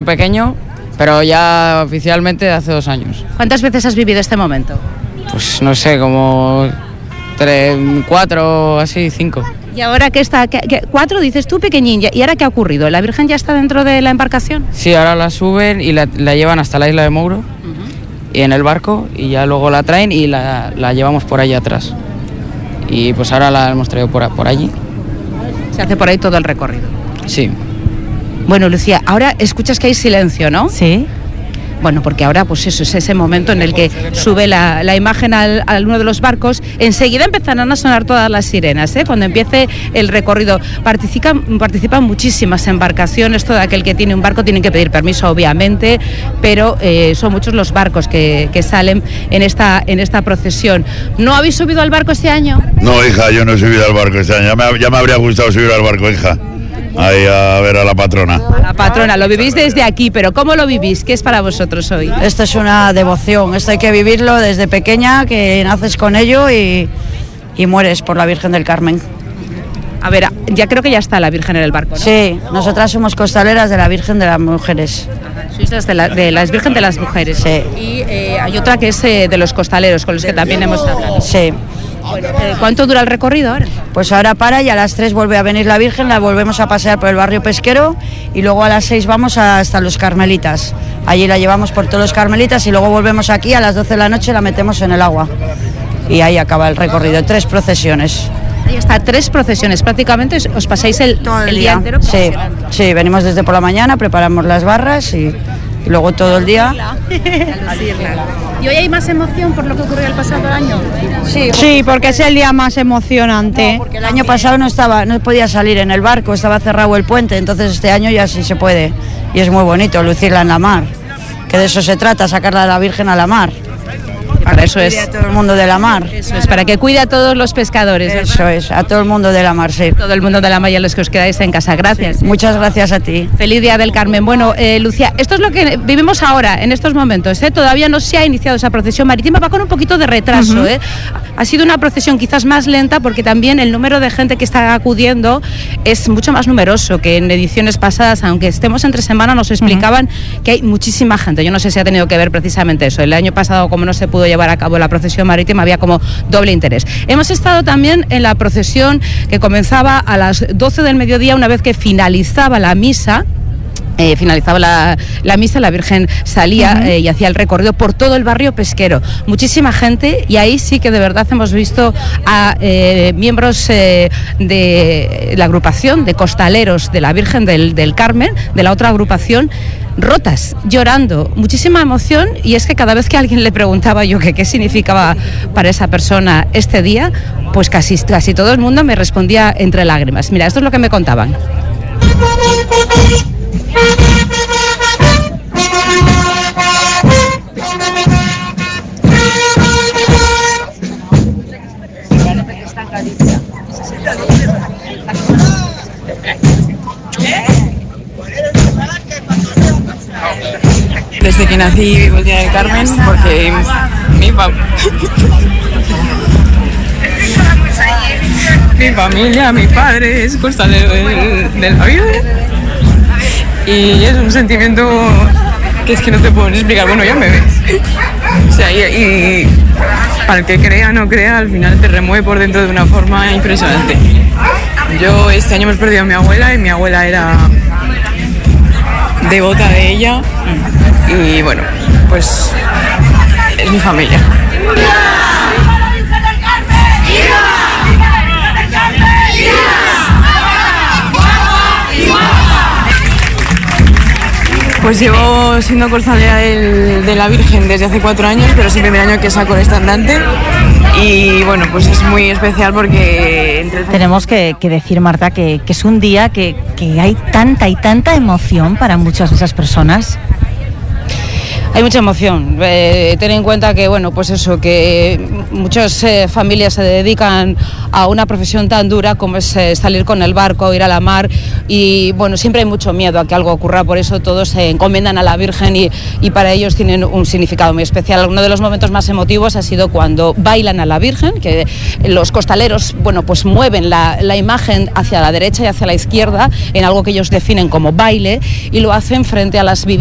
pequeño, pero ya oficialmente hace 2 años. ¿Cuántas veces has vivido este momento? Pues no sé, como 3, 4, así, 5. ¿Y ahora que está? 4 dices tú, pequeñín, ¿y ahora qué ha ocurrido? ¿La Virgen ya está dentro de la embarcación? Sí, ahora la suben y la llevan hasta la isla de Mouro, y en el barco, y ya luego la traen y la llevamos por allá atrás. Y pues ahora la hemos traído por allí. Se hace por ahí todo el recorrido. Sí. Bueno, Lucía, ahora escuchas que hay silencio, ¿no? Sí. Bueno, porque ahora pues eso es ese momento en el que sube la imagen a uno de los barcos. Enseguida empezarán a sonar todas las sirenas, cuando empiece el recorrido. Participan muchísimas embarcaciones. Todo aquel que tiene un barco tiene que pedir permiso, obviamente, pero son muchos los barcos que salen en esta procesión. ¿No habéis subido al barco este año? No, hija, yo no he subido al barco este año. Ya me habría gustado subir al barco, hija. Ahí a ver a la patrona. A la patrona, lo vivís desde aquí, pero ¿cómo lo vivís? ¿Qué es para vosotros hoy? Esto es una devoción, esto hay que vivirlo desde pequeña, que naces con ello y mueres por la Virgen del Carmen. A ver, ya creo que ya está la Virgen en el barco, ¿no? Sí, nosotras somos costaleras de la Virgen de las Mujeres. Sois las de la Virgen de las Mujeres. Sí. Y hay otra que es de los costaleros, con los que también hemos hablado. Sí. Bueno, ¿cuánto dura el recorrido ahora? Pues ahora para y a las 3 vuelve a venir la Virgen, la volvemos a pasear por el barrio pesquero y luego a las 6 vamos hasta los Carmelitas. Allí la llevamos por todos los Carmelitas y luego volvemos aquí a las 12 de la noche, la metemos en el agua. Y ahí acaba el recorrido, 3 procesiones. Ahí está, 3 procesiones, prácticamente os pasáis el día entero. Sí, venimos desde por la mañana, preparamos las barras y luego todo el día. ¿Y hoy hay más emoción por lo que ocurrió el pasado año? Sí, porque es el día más emocionante. No, porque el año pasado no podía salir en el barco, estaba cerrado el puente, entonces este año ya sí se puede. Y es muy bonito lucirla en la mar, que de eso se trata, sacarla a la Virgen a la mar. Para eso es. A todo el mundo de la mar. Eso es, para que cuide a todos los pescadores. ¿Verdad? Eso es, a todo el mundo de la mar, sí. Todo el mundo de la mar y a los que os quedáis en casa. Gracias. Sí, muchas gracias a ti. Feliz Día del Carmen. Bueno, Lucía, esto es lo que vivimos ahora, en estos momentos. Todavía no se ha iniciado esa procesión marítima, va con un poquito de retraso. Ha sido una procesión quizás más lenta porque también el número de gente que está acudiendo es mucho más numeroso que en ediciones pasadas. Aunque estemos entre semana, nos explicaban que hay muchísima gente. Yo no sé si ha tenido que ver precisamente eso. El año pasado, como no se pudo llevar a cabo la procesión marítima, había como doble interés. Hemos estado también en la procesión que comenzaba a las 12 del mediodía, una vez que finalizaba la misa. Finalizaba la misa, la Virgen salía y hacía el recorrido por todo el barrio pesquero. Muchísima gente, y ahí sí que de verdad hemos visto a miembros de la agrupación de costaleros de la Virgen del Carmen, de la otra agrupación, rotas, llorando, muchísima emoción. Y es que cada vez que alguien le preguntaba yo qué significaba para esa persona este día, pues casi todo el mundo me respondía entre lágrimas. Mira, esto es lo que me contaban. Desde que nací vivo el Día del Carmen porque mi familia, mi padre es costalero del Navío y es un sentimiento que es que no te puedo explicar. Bueno, ya me ves. O sea, y para el que crea o no crea, al final te remueve por dentro de una forma impresionante. Yo este año hemos perdido a mi abuela y mi abuela era devota de ella y bueno, pues es mi familia. Pues llevo siendo costalera de la Virgen desde hace 4 años, pero es el primer año que saco el estandarte y bueno, pues es muy especial porque... Tenemos que decir, Marta, que es un día que hay tanta y tanta emoción para muchas de esas personas. Hay mucha emoción. Ten en cuenta que, bueno, pues eso, que muchas familias se dedican a una profesión tan dura como es salir con el barco, ir a la mar, y bueno, siempre hay mucho miedo a que algo ocurra, por eso todos se encomiendan a la Virgen y para ellos tienen un significado muy especial. Uno de los momentos más emotivos ha sido cuando bailan a la Virgen, que los costaleros, bueno, pues mueven la imagen hacia la derecha y hacia la izquierda en algo que ellos definen como baile, y lo hacen frente a las viviendas